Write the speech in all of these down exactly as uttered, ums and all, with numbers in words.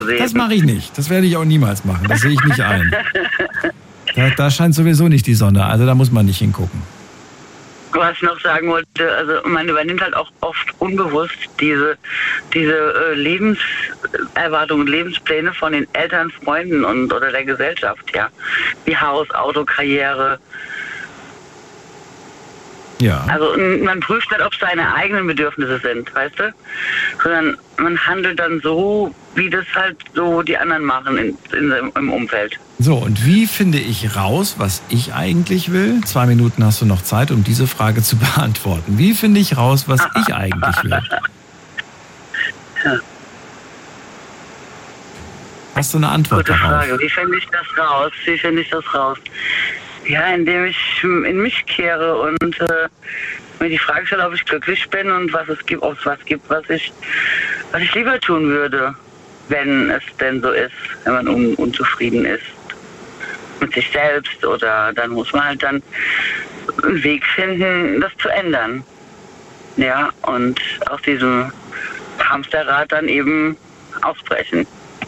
sehen. Das mache ich nicht. Das werde ich auch niemals machen. Das sehe ich nicht ein. Da, da scheint sowieso nicht die Sonne. Also da muss man nicht hingucken. Was ich noch sagen wollte, also man übernimmt halt auch oft unbewusst diese, diese äh, Lebenserwartungen, Lebenspläne von den Eltern, Freunden und oder der Gesellschaft, ja. Wie Haus, Auto, Karriere. Ja. Also man prüft nicht, ob es seine eigenen Bedürfnisse sind, weißt du? Sondern man handelt dann so, wie das halt so die anderen machen in, in, im Umfeld. So, und wie finde ich raus, was ich eigentlich will? Zwei Minuten hast du noch Zeit, um diese Frage zu beantworten. Wie finde ich raus, was ich eigentlich will? Ja. Hast du eine Antwort Gute darauf? Frage. Wie finde ich das raus? Wie finde ich das raus? Ja, indem ich in mich kehre und äh, mir die Frage stelle, ob ich glücklich bin und was es gibt, ob es was gibt, was ich, was ich lieber tun würde, wenn es denn so ist, wenn man un, unzufrieden ist mit sich selbst, oder dann muss man halt dann einen Weg finden, das zu ändern. Ja, und aus diesem Hamsterrad dann eben ausbrechen.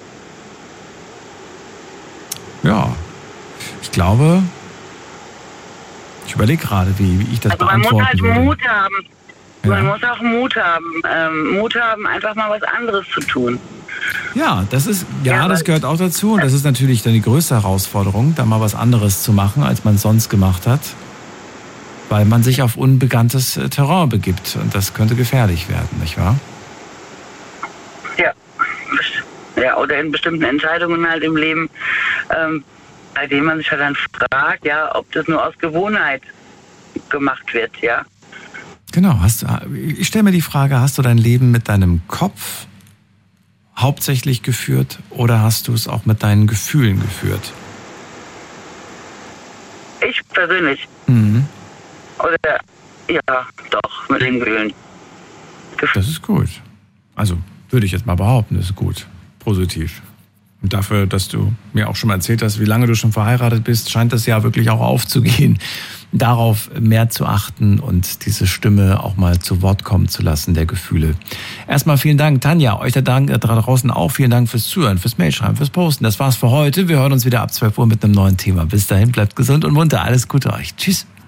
Ja, ich glaube, ich überlege gerade, wie, wie ich das also man beantworten muss halt würde. Mut haben. Ja. Man muss auch Mut haben. Ähm, Mut haben, einfach mal was anderes zu tun. Ja, das ist, ja, Ja, das gehört auch dazu. Und das ist natürlich dann die größte Herausforderung, da mal was anderes zu machen, als man sonst gemacht hat. Weil man sich auf unbekanntes Terrain begibt. Und das könnte gefährlich werden, nicht wahr? Ja. Ja, oder in bestimmten Entscheidungen halt im Leben, ähm, bei denen man sich halt dann fragt, ja, ob das nur aus Gewohnheit gemacht wird, ja. Genau. Hast, ich stelle mir die Frage, hast du dein Leben mit deinem Kopf hauptsächlich geführt oder hast du es auch mit deinen Gefühlen geführt? Ich persönlich. Mhm. Oder, ja, doch, mit den Gefühlen. Das ist gut. Also, würde ich jetzt mal behaupten, das ist gut. Positiv. Und dafür, dass du mir auch schon mal erzählt hast, wie lange du schon verheiratet bist, scheint das ja wirklich auch aufzugehen, darauf mehr zu achten und diese Stimme auch mal zu Wort kommen zu lassen, der Gefühle. Erstmal vielen Dank, Tanja. Euch da draußen auch vielen Dank fürs Zuhören, fürs Mailschreiben, fürs Posten. Das war's für heute. Wir hören uns wieder ab zwölf Uhr mit einem neuen Thema. Bis dahin, bleibt gesund und munter. Alles Gute euch. Tschüss.